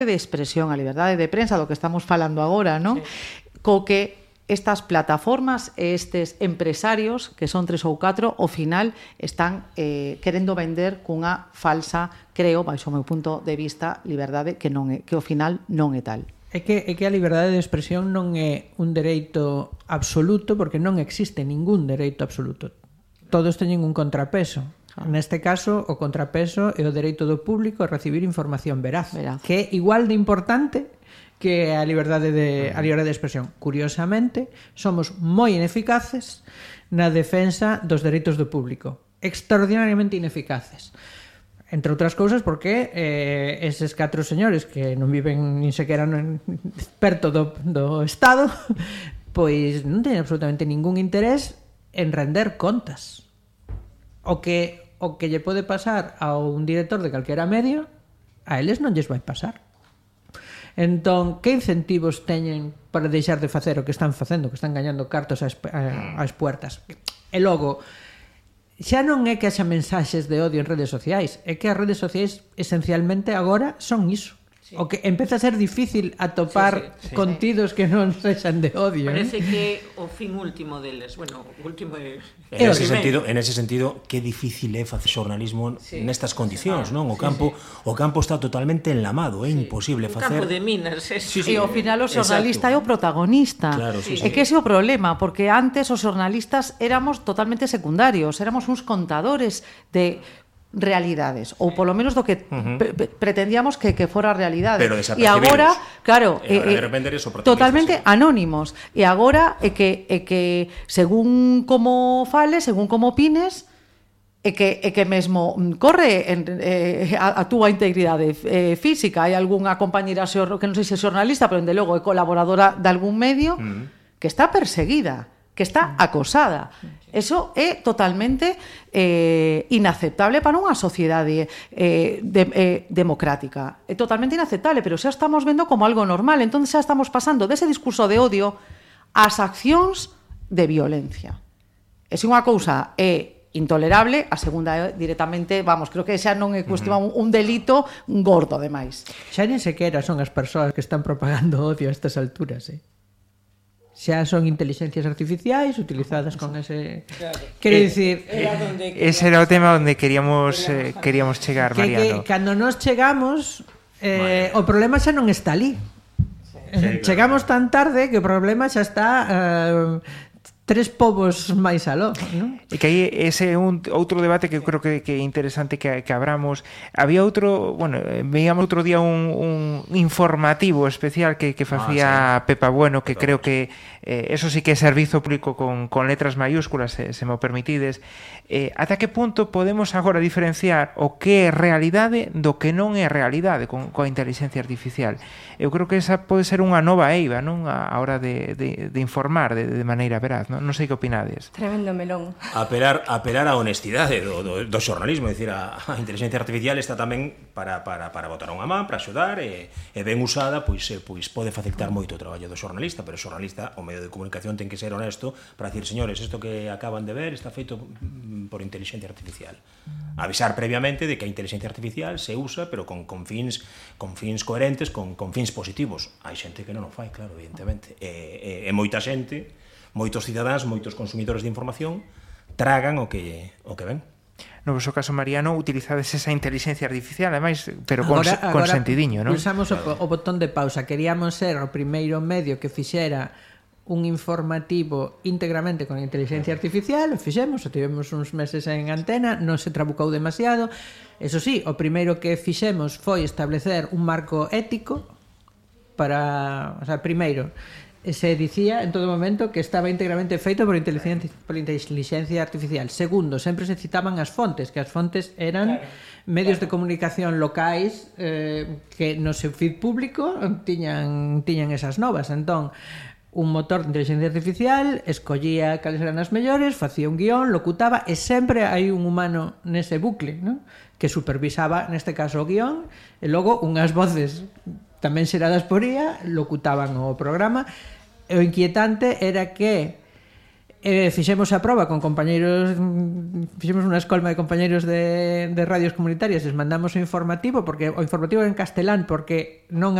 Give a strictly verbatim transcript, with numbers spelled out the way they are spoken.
de expresión, a liberdade de prensa, do que estamos falando agora, non? Sí. Co que estas plataformas e estes empresarios, que son tres ou catro, ao final están eh, querendo vender cunha falsa, creo, baixo o meu punto de vista, liberdade que non é, que ao final non é tal. É que, é que a liberdade de expresión non é un dereito absoluto, porque non existe ningún dereito absoluto. Todos teñen un contrapeso. Ah. Neste caso, o contrapeso é o dereito do público a recibir información veraz, veraz. que é igual de importante que a liberdade de a liberdade de expresión. Curiosamente, somos moi ineficaces na defensa dos dereitos do público. Extraordinariamente ineficaces. Entre outras cousas porque eh, eses catro señores que non viven nin sequera non, perto do, do Estado, pois non teñen absolutamente ningún interés en render contas. O que, o que lle pode pasar a un director de calquera medio, a eles non lles vai pasar. Entón, que incentivos teñen para deixar de facer o que están facendo, que están gañando cartos ás, ás puertas? E logo, xa non é que haxa mensaxes de odio en redes sociais, é que as redes sociais esencialmente agora son iso. Sí. O que empeza a ser difícil atopar sí, sí, sí. contidos que non sexan de odio. Parece ¿eh? que o fin último deles, bueno, o último é... En ese sentido, en ese sentido, que difícil é facer xornalismo sí. nestas condicións, non? O campo, sí, sí. o campo está totalmente enlamado, é sí. imposible facer. O campo de minas, é sí, sí. E ao final o xornalista Exacto. é o protagonista. Claro, sí, é sí. que ese é o problema, porque antes os xornalistas éramos totalmente secundarios, éramos uns contadores de realidades, ou polo menos do que uh-huh. pre pretendíamos que, que fora a realidade. Pero e agora, claro, e agora eh, de repente eres o totalmente sí. anónimos. E agora é que é que según como fales, según como opines, é que é que mesmo corre en, eh, a, a túa integridade eh, física. Hai algunha compañeira que non sei se é xornalista, pero dende logo é colaboradora de algún medio uh-huh. que está perseguida, que está acosada. Eso é totalmente eh, inaceptable para unha sociedade eh, de, eh, democrática. É totalmente inaceptable, pero xa estamos vendo como algo normal. Entón xa estamos pasando dese discurso de odio ás accións de violencia. É unha cousa é intolerable, a segunda é directamente, vamos, creo que xa non é cuestión uh-huh. un delito gordo, ademais. Xa nin sequera son as persoas que están propagando odio a estas alturas, eh? Xa son inteligencias artificiais utilizadas con ese... Claro. Quero eh, dicir... Eh, ese era o tema onde queríamos eh, queríamos chegar, que, Mariano. Que cando nos chegamos, eh, o problema xa non está ali. Sí, claro. Chegamos tan tarde que o problema xa está... Eh, tres povos máis aló, non? E que aí ese é un outro debate que eu creo que, que é interesante que, que abramos. Había outro, bueno, veíamos outro día un, un informativo especial que, que facía ah, sí. Pepa Bueno, que Pepa creo que eh, eso sí que é servizo público con, con letras maiúsculas, se, se me o permitides. Eh, ata que punto podemos agora diferenciar o que é realidade do que non é realidade con, coa inteligencia artificial? Eu creo que esa pode ser unha nova eiva, non? A hora de, de, de informar de, de maneira veraz, non? Non sei que opinades. Tremendo melón. Apelar, apelar á honestidade do, do, do xornalismo, é dicir, a, a inteligencia artificial está tamén para, para, para botar unha man, para axudar, e, e ben usada, pois, pois pode facilitar moito o traballo do xornalista, pero o xornalista, o medio de comunicación, ten que ser honesto para dicir, señores, isto que acaban de ver está feito por inteligencia artificial. Avisar previamente de que a inteligencia artificial se usa, pero con, con fins con fins coherentes, con, con fins positivos. Hai xente que non o fai, claro, evidentemente. E, e, e moita xente, moitos cidadáns, moitos consumidores de información tragan o que o que ven. No vosso caso, Mariano, utilizades esa inteligencia artificial, ademais, pero con, agora, con agora sentidiño, non? Pulsamos claro. o, o botón de pausa. Queríamos ser o primeiro medio que fixera un informativo íntegramente con inteligencia artificial, o fixemos, o tivemos uns meses en antena, non se trabucou demasiado. Eso sí, o primeiro que fixemos foi establecer un marco ético para, o sea, primeiro, se dicía en todo momento que estaba íntegramente feito por inteligencia, por inteligencia artificial. Segundo, sempre se citaban as fontes, que as fontes eran claro, medios claro. de comunicación locais eh, que no seu feed público tiñan, tiñan esas novas. Entón, un motor de inteligencia artificial escollía cales eran as mellores, facía un guión, locutaba, e sempre hai un humano nese bucle, ¿no? Que supervisaba, neste caso, o guión, e logo unhas voces tamén xeradas por I A locutaban o programa. E o inquietante era que Eh, fixemos a proba con compañeiros, fixemos unha escolma de compañeiros de, de radios comunitarias, les mandamos o informativo, porque o informativo era en castelán, porque non